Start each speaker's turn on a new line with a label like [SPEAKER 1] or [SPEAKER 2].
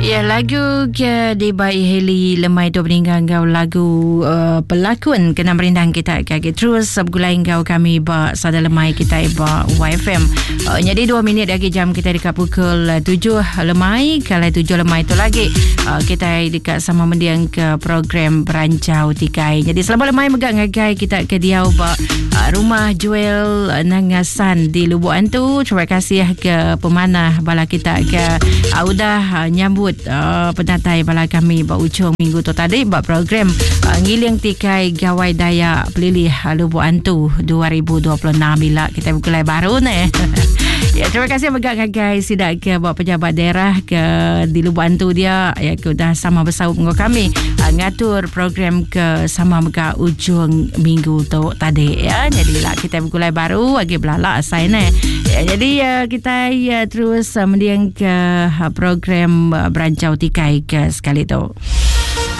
[SPEAKER 1] Ya, lagu ke Debai Heli Lemai tu peninggal kau lagu pelakon kena merindang kita kaki terus bergulai kau kami ba sada lemai kita ba YFM. Jadi 2 minit lagi jam kita dekat pukul 7 lemai. Kalau 7 lemai tu lagi kita dekat sama mendiang ke program Berancau Tikai. Jadi selama lemai megak ngagai kita ke Diau ba rumah jual Nangasan di Lubuk Antu. Terima kasih ke pemanah bala kita ke udah nyambut pendatai bala kami ba ujung minggu tu tadi ba program ngiling tikai gawai daya pelilih Lubuk Antu 2026 bila kita mulai baru ni. Ya, terima kasih megak guys sidak ke buat pejabat daerah ke di Lubuk Antu dia ya ke dah sama bersama dengan kami ngatur program ke sama megak ujung minggu tu tadi ya. Jadi lah kita mulai baru lagi belala asal ni. Ya, jadi kita terus mendiang ke program Berancau Tikai ke sekali tu.